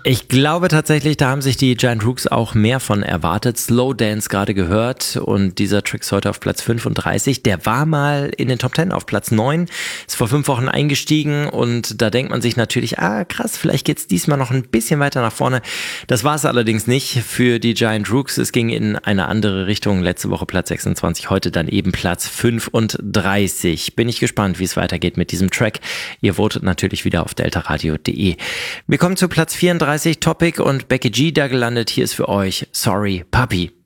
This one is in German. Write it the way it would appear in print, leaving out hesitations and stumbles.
Ich glaube tatsächlich, da haben sich die Giant Rooks auch mehr von erwartet. Slow Dance gerade gehört und dieser Track ist heute auf Platz 35. Der war mal in den Top 10 auf Platz 9, ist vor 5 Wochen eingestiegen und da denkt man sich natürlich, krass, vielleicht geht's diesmal noch ein bisschen weiter nach vorne. Das war es allerdings nicht für die Giant Rooks. Es ging in eine andere Richtung. Letzte Woche Platz 26, heute dann eben Platz 35. Bin ich gespannt, wie es weitergeht mit diesem Track. Ihr votet natürlich wieder auf deltaradio.de. Wir kommen zu Platz 34, Topic und Becky G da gelandet. Hier ist für euch Sorry Puppy.